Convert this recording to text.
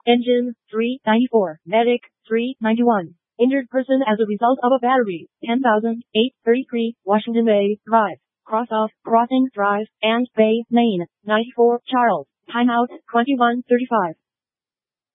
Engine, 394. Medic, 391. Injured person as a result of a battery, 10,833, Washington Bay Drive. Cross off, Crossing Drive, and Bay, Maine, 94. Charles. Timeout, 21:35.